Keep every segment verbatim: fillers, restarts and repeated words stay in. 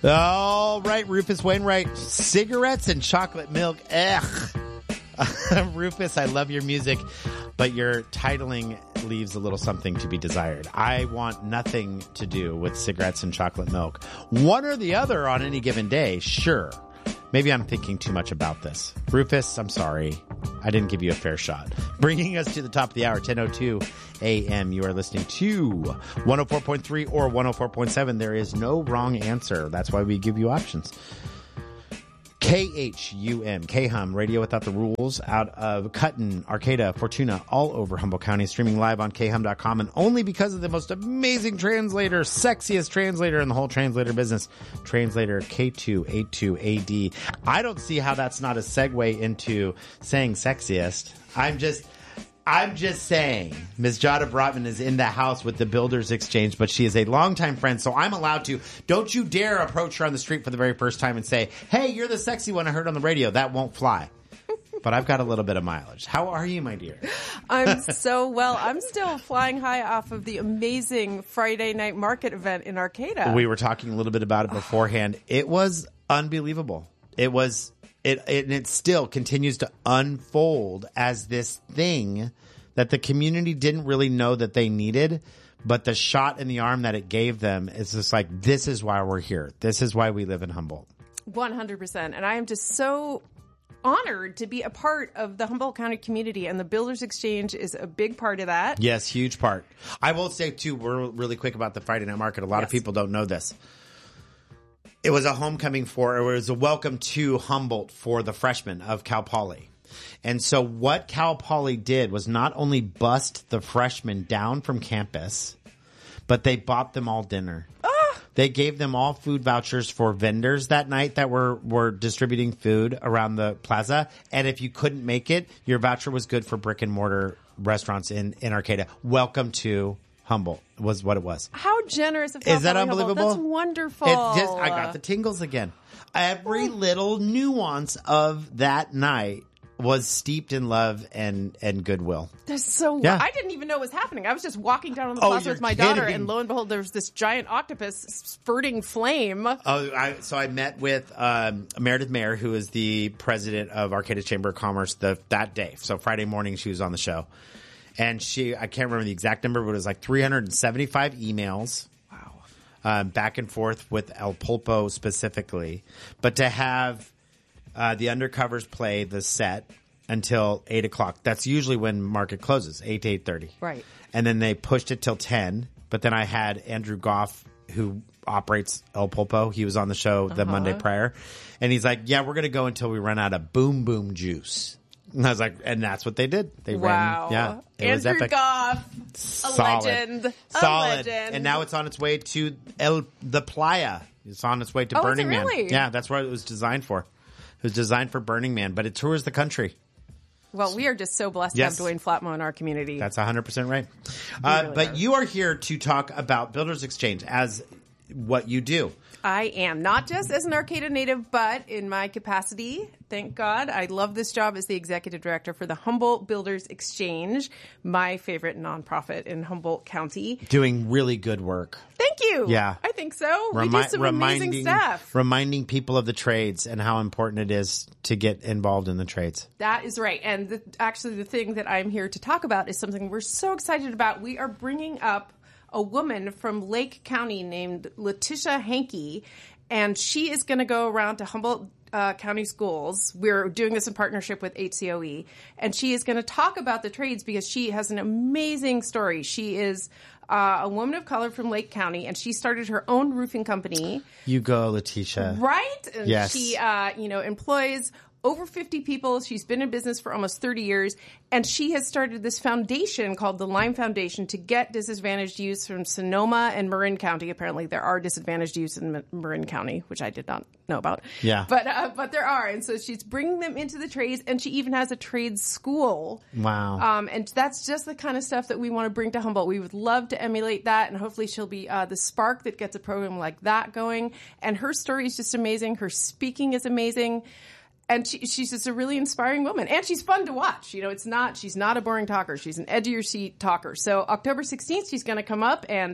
All right, Rufus Wainwright, cigarettes and chocolate milk. Ugh. Rufus, I love your music, but your titling leaves a little something to be desired. I want nothing to do with cigarettes and chocolate milk. One or the other on any given day, sure. Maybe I'm thinking too much about this. Rufus, I'm sorry. I didn't give you a fair shot. Bringing us to the top of the hour, ten oh two a.m. You are listening to one oh four point three or one oh four point seven. There is no wrong answer. That's why we give you options. K H U M, K-Hum, Radio Without the Rules, out of Cutton, Arcata, Fortuna, all over Humboldt County, streaming live on K Hum dot com, and only because of the most amazing translator, sexiest translator in the whole translator business, translator K two eighty-two A D. I don't see how that's not a segue into saying sexiest. I'm just... I'm just saying, Miz Jada Brotman is in the house with the Builders Exchange, but she is a longtime friend, so I'm allowed to. Don't you dare approach her on the street for the very first time and say, hey, you're the sexy one I heard on the radio. That won't fly. But I've got a little bit of mileage. How are you, my dear? I'm so well. I'm still flying high off of the amazing Friday night market event in Arcata. We were talking a little bit about it beforehand. It was unbelievable. It was... It, it, it still continues to unfold as this thing that the community didn't really know that they needed, but the shot in the arm that it gave them is just like, this is why we're here. This is why we live in Humboldt. one hundred percent. And I am just so honored to be a part of the Humboldt County community, and the Builders Exchange is a big part of that. Yes, huge part. I will say, too, we're really quick about the Friday night market. A lot yes. of people don't know this. It was a homecoming for, it was a welcome to Humboldt for the freshmen of Cal Poly. And so what Cal Poly did was not only bust the freshmen down from campus, but they bought them all dinner. Ah! They gave them all food vouchers for vendors that night that were, were distributing food around the plaza. And if you couldn't make it, your voucher was good for brick and mortar restaurants in, in Arcata. Welcome to Humboldt was what it was. How generous of Cal Is that Poly unbelievable? Humboldt. That's wonderful. It just, I got the tingles again. Every little nuance of that night was steeped in love and, and goodwill. That's so yeah. I didn't even know what was happening. I was just walking down on the oh, plaza with my kidding. daughter, and lo and behold, there was this giant octopus spurting flame. Oh, I, so I met with um, Meredith Mayer, who is the president of Arcata Chamber of Commerce, the, that day. So Friday morning, she was on the show. And she, I can't remember the exact number, but it was like three hundred seventy-five emails. Wow. Um, back and forth with El Pulpo specifically. But to have uh, the Undercovers play the set until eight o'clock. That's usually when market closes, eight to eight thirty. Right. And then they pushed it till ten. But then I had Andrew Goff, who operates El Pulpo. He was on the show the uh-huh. Monday prior. And he's like, yeah, we're going to go until we run out of Boom Boom Juice. And I was like, and that's what they did. They wow. ran, yeah. It Andrew was epic. Goff, a Solid. legend. A Solid. legend. And now it's on its way to El the Playa. It's on its way to oh, Burning is it really? Man. Yeah, that's what it was designed for. It was designed for Burning Man, but it tours the country. Well, we are just so blessed yes. to have Dwayne Flatmo in our community. That's one hundred percent right. Uh, really but are. you are here to talk about Builders Exchange as what you do. I am, not just as an Arcata native, but in my capacity, thank God. I love this job as the executive director for the Humboldt Builders Exchange, my favorite nonprofit in Humboldt County. Doing really good work. Thank you. Yeah. I think so. Remi- we do some amazing stuff. Reminding people of the trades and how important it is to get involved in the trades. That is right. And the, actually, the thing that I'm here to talk about is something we're so excited about. We are bringing up a woman from Lake County named Letitia Hankey, and she is going to go around to Humboldt uh, County schools. We're doing this in partnership with H C O E, and she is going to talk about the trades because she has an amazing story. She is uh, a woman of color from Lake County, and she started her own roofing company. You go, Letitia. Right? And yes. She, uh, you know, employs over fifty people. She's been in business for almost thirty years, and she has started this foundation called the Lime Foundation to get disadvantaged youth from Sonoma and Marin County. Apparently, there are disadvantaged youth in Marin County, which I did not know about. Yeah. But, uh, but there are, and so she's bringing them into the trades, and she even has a trades school. Wow. Um, and that's just the kind of stuff that we want to bring to Humboldt. We would love to emulate that, and hopefully she'll be uh, the spark that gets a program like that going. And her story is just amazing. Her speaking is amazing. And she, she's just a really inspiring woman. And she's fun to watch. You know, it's not, she's not a boring talker. She's an edge of your seat talker. So October sixteenth, she's going to come up, and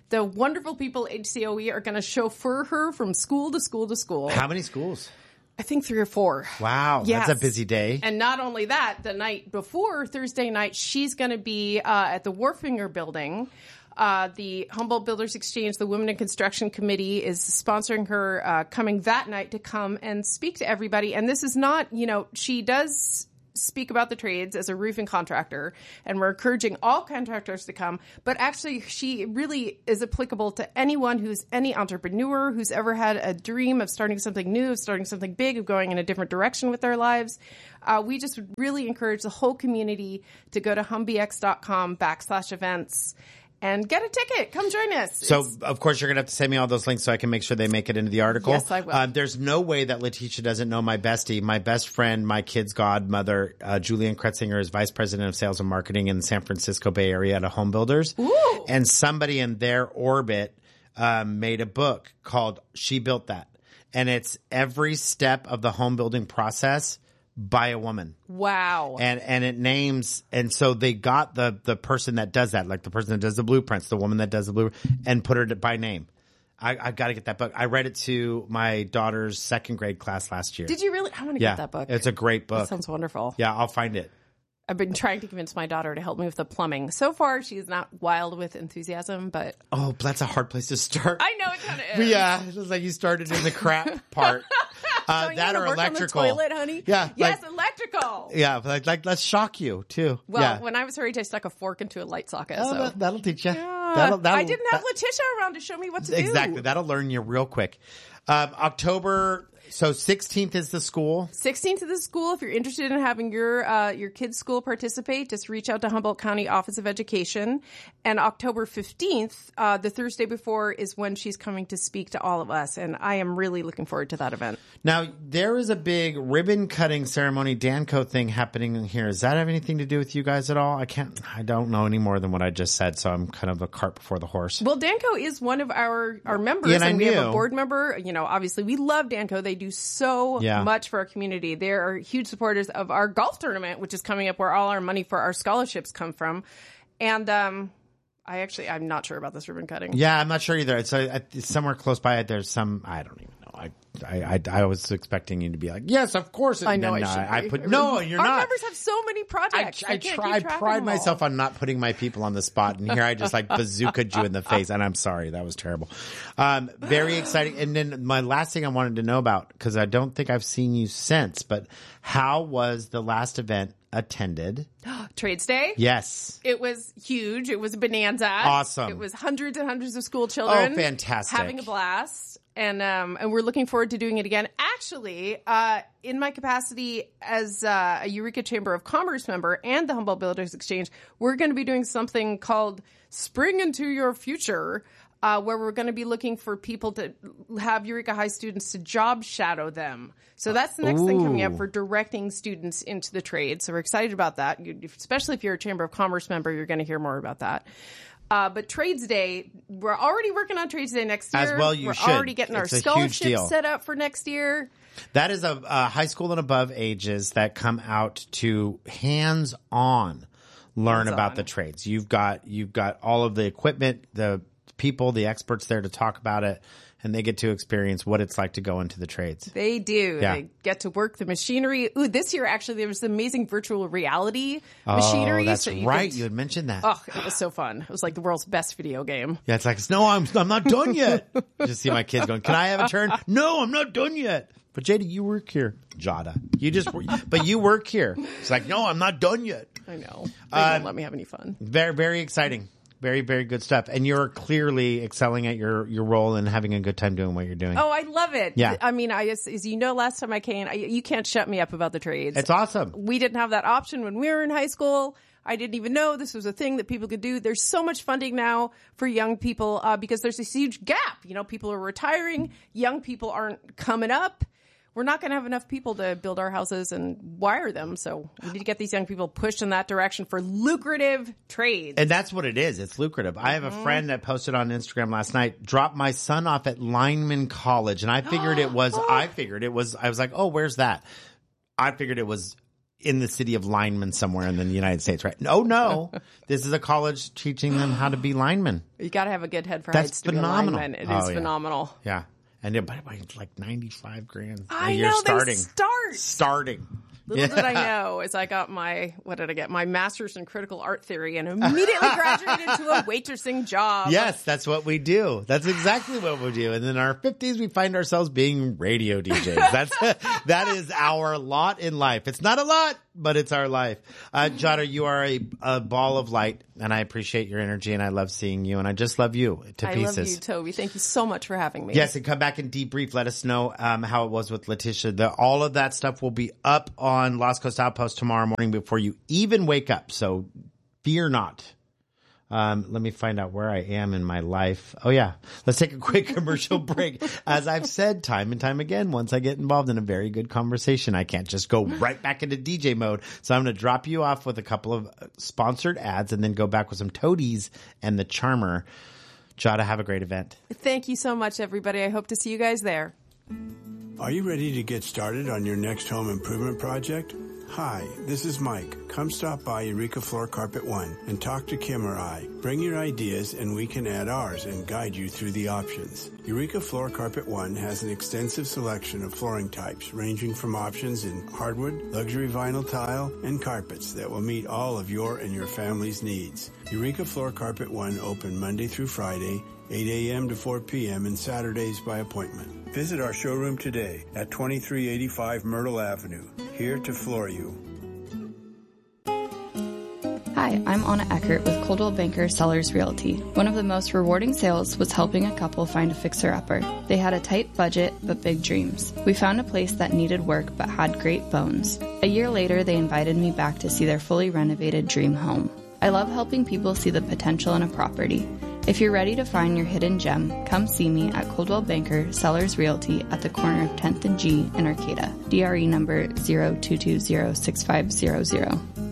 the wonderful people at H C O E are going to chauffeur her from school to school to school. How many schools? I think three or four. Wow, Yes. that's a busy day. And not only that, the night before, Thursday night, she's going to be uh, at the Wharfinger Building. Uh, the Humboldt Builders Exchange, the Women in Construction Committee, is sponsoring her uh, coming that night to come and speak to everybody. And this is not, you know, she does speak about the trades as a roofing contractor, and we're encouraging all contractors to come. But actually, she really is applicable to anyone who's any entrepreneur who's ever had a dream of starting something new, of starting something big, of going in a different direction with their lives. Uh, we just would really encourage the whole community to go to humbx.com backslash events and get a ticket. Come join us. So, It's- of course, you're going to have to send me all those links so I can make sure they make it into the article. Yes, I will. Uh, there's no way that Letitia doesn't know my bestie. My best friend, my kid's godmother, uh, Julian Kretzinger, is vice president of sales and marketing in the San Francisco Bay Area at a Home Builders. Ooh. And somebody in their orbit um, made a book called She Built That. And it's every step of the home building process by a woman. Wow. And and it names, and so they got the the person that does that, like the person that does the blueprints, the woman that does the blueprint, and put her by name. I, I got to get that book. I read it to my daughter's second grade class last year. Did you really? I want to Yeah, get that book. it's a great book. That sounds wonderful. Yeah, I'll find it. I've been trying to convince my daughter to help me with the plumbing. So far, she's not wild with enthusiasm, but Oh, but that's a hard place to start. I know it kind of is. Yeah, it was like you started in the crap part. Uh, Don't you that wanna or work on the electrical. toilet, honey? Yeah, Yes, like- electrical. Yeah, like, like let's shock you too. Well, yeah. when I was her age, I stuck a fork into a light socket. Oh, so that, that'll teach you. Yeah. That'll, that'll, I didn't have that- Letitia around to show me what to do. Exactly. That'll learn you real quick. Um, October, so sixteenth is the school. sixteenth of the school. If you're interested in having your uh, your kid's school participate, just reach out to Humboldt County Office of Education. And October fifteenth, uh, the Thursday before, is when she's coming to speak to all of us. And I am really looking forward to that event. Now, there is a big ribbon cutting ceremony, Danco thing happening here. Does that have anything to do with you guys at all? I can't, I don't know any more than what I just said, so I'm kind of a cart before the horse. Well, Danco is one of our, our members, Yeah, and I and we have knew. a board member. You know, obviously, we love Danco. They do so Yeah. much for our community. They are huge supporters of our golf tournament, which is coming up, where all our money for our scholarships come from. And um, I actually, I'm not sure about this ribbon cutting. Yeah, I'm not sure either. It's, uh, it's somewhere close by. There's some, I don't even know. I, I, I, I was expecting you to be like, yes, of course. I know No, I should. I, be. put, no, you're our not. members have so many I, projects. I, can't try, keep I track of pride them all. myself on not putting my people on the spot, and here I just like bazookaed you in the face, and I'm sorry, that was terrible. Um, very exciting. And then my last thing I wanted to know about, because I don't think I've seen you since, but how was the last event attended? Trades Day. Yes. It was huge. It was a bonanza. Awesome. It was hundreds and hundreds of school children. Oh, fantastic. Having a blast. And um, and we're looking forward to doing it again. Actually, uh, in my capacity as uh, a Eureka Chamber of Commerce member and the Humboldt Builders Exchange, we're going to be doing something called Spring into Your Future, uh, where we're going to be looking for people to have Eureka High students to job shadow them. So that's the next thing coming up Ooh. for directing students into the trade. So we're excited about that. You, especially if you're a Chamber of Commerce member, you're going to hear more about that. Uh, but Trades Day, we're already working on Trades Day next year. As well you we're should. already getting It's a our huge scholarships deal. set up for next year. That is a, a high school and above ages that come out to hands-on learn Hands-on. about the trades. You've got you've got all of the equipment, the people, the experts there to talk about it, and they get to experience what it's like to go into the trades. They do. Yeah. They get to work the machinery. Ooh, this year actually there was amazing virtual reality Oh, machinery. that's so you right. could- You had mentioned that. Oh, it was so fun. It was like the world's best video game. Yeah, it's like, no, I'm I'm not done yet. Just see my kids going, can I have a turn? No, I'm not done yet. But Jada, you work here. Jada, you just, but you work here. It's like, no, I'm not done yet. I know. They Uh, won't let me have any fun. Very, very exciting. Very, very good stuff. And you're clearly excelling at your, your role and having a good time doing what you're doing. Oh, I love it. Yeah. I mean, I as, as you know, last time I came, I, you can't shut me up about the trades. It's awesome. We didn't have that option when we were in high school. I didn't even know this was a thing that people could do. There's so much funding now for young people uh, because there's this huge gap. You know, people are retiring. Young people aren't coming up. We're not going to have enough people to build our houses and wire them. So we need to get these young people pushed in that direction for lucrative trades. And that's what it is. It's lucrative. I have a friend that posted on Instagram last night, dropped my son off at Lineman College. And I figured it was, I figured it was, I was like, oh, where's that? I figured it was in the city of linemen somewhere in the United States, right? No, no. This is a college teaching them how to be linemen. You got to have a good head for That's heights phenomenal. to be a lineman. It Oh, is yeah. phenomenal. Yeah. And it, by the way, it's like ninety-five grand a I year know, starting. they start. Starting. Little did I know is I got my, what did I get? My master's in critical art theory and immediately graduated into a waitressing job. Yes, that's what we do. That's exactly what we do. And in our fifties, we find ourselves being radio D Js. That's that is our lot in life. It's not a lot, but it's our life. Uh, Giada, you are a, a ball of light, and I appreciate your energy, and I love seeing you, and I just love you to I pieces. love you, Toby. Thank you so much for having me. Yes, and come back and debrief. Let us know um, how it was with Letitia. The, all of that stuff will be up on Lost Coast Outpost tomorrow morning before you even wake up. So fear not. Um, let me find out where I am in my life. Oh, yeah. Let's take a quick commercial break. As I've said time and time again, once I get involved in a very good conversation, I can't just go right back into D J mode. So I'm going to drop you off with a couple of sponsored ads and then go back with some Toadies and the Charmer. Giada, have a great event. Thank you so much, everybody. I hope to see you guys there. Are you ready to get started on your next home improvement project? Hi, this is Mike. Come stop by Eureka Floor Carpet One and talk to Kim or I. Bring your ideas and we can add ours and guide you through the options. Eureka Floor Carpet One has an extensive selection of flooring types ranging from options in hardwood, luxury vinyl tile, and carpets that will meet all of your and your family's needs. Eureka Floor Carpet One open Monday through Friday, eight a.m. to four p.m. and Saturdays by appointment. Visit our showroom today at twenty-three eighty-five Myrtle Avenue, here to floor you. Hi, I'm Anna Eckert with Coldwell Banker Sellers Realty. One of the most rewarding sales was helping a couple find a fixer-upper. They had a tight budget, but big dreams. We found a place that needed work but had great bones. A year later, they invited me back to see their fully renovated dream home. I love helping people see the potential in a property. If you're ready to find your hidden gem, come see me at Coldwell Banker Sellers Realty at the corner of tenth and G in Arcata. D R E number zero two two zero six five zero zero.